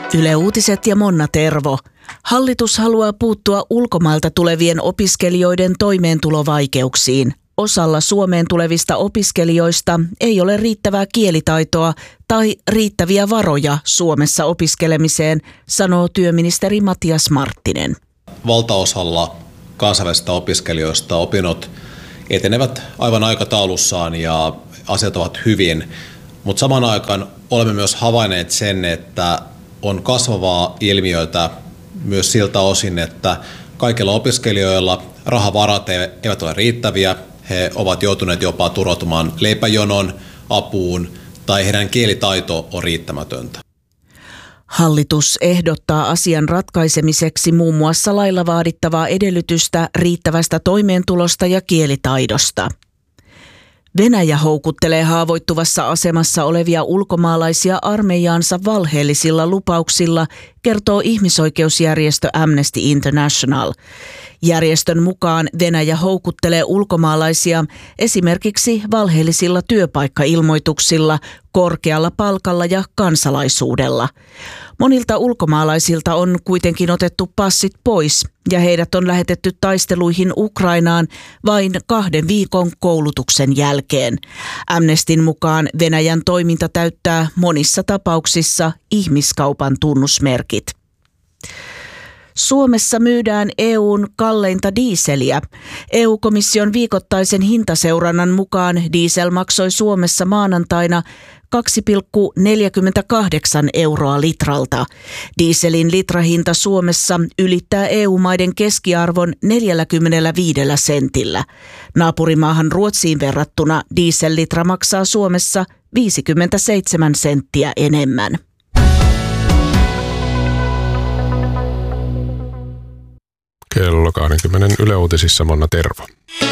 Yle Uutiset ja Monna Tervo. Hallitus haluaa puuttua ulkomailta tulevien opiskelijoiden toimeentulovaikeuksiin. Osalla Suomeen tulevista opiskelijoista ei ole riittävää kielitaitoa tai riittäviä varoja Suomessa opiskelemiseen, sanoo työministeri Matias Marttinen. Valtaosalla kansainvälisistä opiskelijoista opinnot etenevät aivan aikataulussaan ja asiat ovat hyvin, mutta samaan aikaan olemme myös havainneet sen, että on kasvavaa ilmiötä myös siltä osin, että kaikilla opiskelijoilla rahavarat eivät ole riittäviä. He ovat joutuneet jopa turvautumaan leipäjonon apuun tai heidän kielitaito on riittämätöntä. Hallitus ehdottaa asian ratkaisemiseksi muun muassa lailla vaadittavaa edellytystä riittävästä toimeentulosta ja kielitaidosta. Venäjä houkuttelee haavoittuvassa asemassa olevia ulkomaalaisia armeijaansa valheellisilla lupauksilla, kertoo ihmisoikeusjärjestö Amnesty International. Järjestön mukaan Venäjä houkuttelee ulkomaalaisia esimerkiksi valheellisilla työpaikkailmoituksilla, korkealla palkalla ja kansalaisuudella. Monilta ulkomaalaisilta on kuitenkin otettu passit pois ja heidät on lähetetty taisteluihin Ukrainaan vain 2 viikon koulutuksen jälkeen. Amnestyn mukaan Venäjän toiminta täyttää monissa tapauksissa ihmiskaupan tunnusmerkit. Suomessa myydään EU:n kalleinta diiseliä. EU-komission viikoittaisen hintaseurannan mukaan diesel maksoi Suomessa maanantaina 2,48 euroa litralta. Dieselin litrahinta Suomessa ylittää EU-maiden keskiarvon 45 sentillä. Naapurimaahan Ruotsiin verrattuna diesellitra maksaa Suomessa 57 senttiä enemmän. Kello 20 Yle Uutisissa Monna Tervo.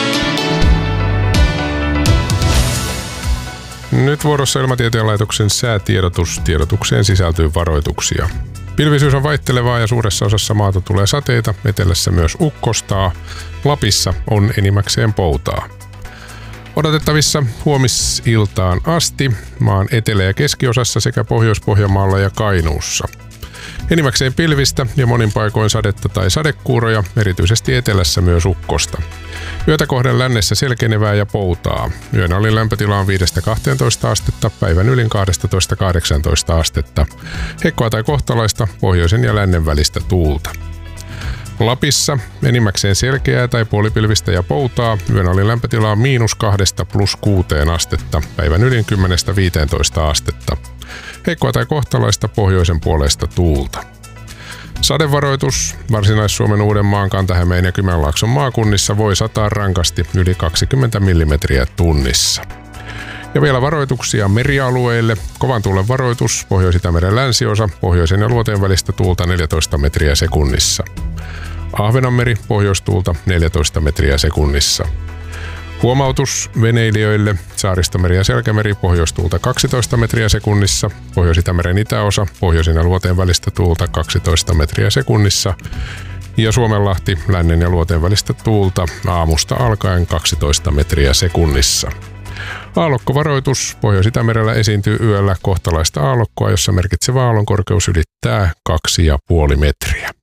Nyt vuorossa Ilmatieteen laitoksen säätiedotus. Tiedotukseen sisältyy varoituksia. Pilvisyys on vaihtelevaa ja suuressa osassa maata tulee sateita, etelässä myös ukkostaa. Lapissa on enimmäkseen poutaa. Odotettavissa huomisiltaan asti maan etelä- ja keskiosassa sekä Pohjois-Pohjanmaalla ja Kainuussa. Enimmäkseen pilvistä ja monin paikoin sadetta tai sadekuuroja, erityisesti etelässä myös ukkosta. Yötä kohden lännessä selkenevää ja poutaa. Yön alin lämpötila on 5-12 astetta, päivän ylin 12-18 astetta. Heikkoa tai kohtalaista pohjoisen ja lännen välistä tuulta. Lapissa enimmäkseen selkeää tai puolipilvistä ja poutaa. Yön alin lämpötila on -2 +6 astetta, päivän ylin 10-15 astetta. Heikkoa tai kohtalaista pohjoisen puolesta tuulta. Sadevaroitus Varsinais-Suomen, Uudenmaan, Kanta-Hämeen ja Kymenlaakson maakunnissa voi sataa rankasti yli 20 millimetriä tunnissa. Ja vielä varoituksia merialueille. Kovan tuulen varoitus Pohjois-Itämeren länsiosa, pohjoisen ja luoteen välistä tuulta 14 metriä sekunnissa. Ahvenanmeri pohjoistuulta 14 metriä sekunnissa. Huomautus veneilijöille Saaristomeri ja Selkämeri pohjoistuulta 12 metriä sekunnissa, Pohjois-Itämeren itäosa pohjoisen ja luoteen välistä tuulta 12 metriä sekunnissa ja Suomenlahti lännen ja luoteen välistä tuulta aamusta alkaen 12 metriä sekunnissa. Aallokkovaroitus Pohjois-Itämerellä esiintyy yöllä kohtalaista aallokkoa, jossa merkitsevä aallonkorkeus ylittää 2,5 metriä.